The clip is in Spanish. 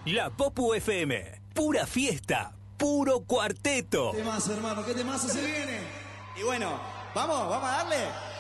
La Popu FM. Pura fiesta. Puro cuarteto. ¿Qué más, hermano? ¿Qué temazo se viene? Y bueno, vamos a darle.